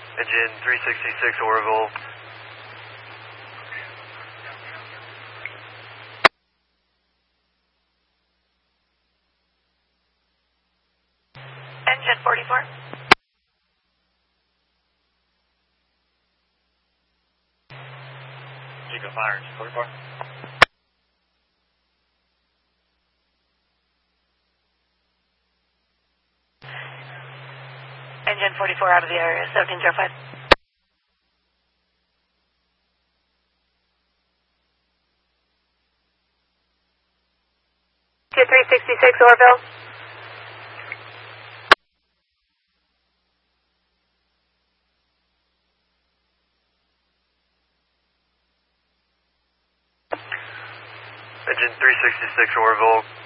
Engine 366 Orville. Engine 44. Chico Fire, engine 44. Engine 44 out of the area, 1705. To 366 Orville. Engine 366 Orville.